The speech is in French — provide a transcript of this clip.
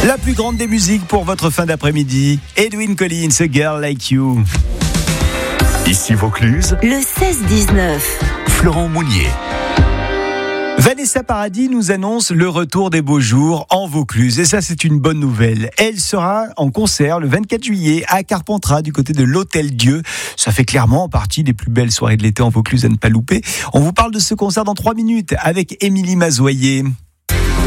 La plus grande des musiques pour votre fin d'après-midi. Edwyn Collins, A Girl Like You. Ici Vaucluse, le 16-19. Florent Mounier. Vanessa Paradis nous annonce le retour des beaux jours en Vaucluse. Et ça, c'est une bonne nouvelle. Elle sera en concert le 24 juillet à Carpentras, du côté de l'Hôtel Dieu. Ça fait clairement partie des plus belles soirées de l'été en Vaucluse à ne pas louper. On vous parle de ce concert dans 3 minutes avec Émilie Mazoyer.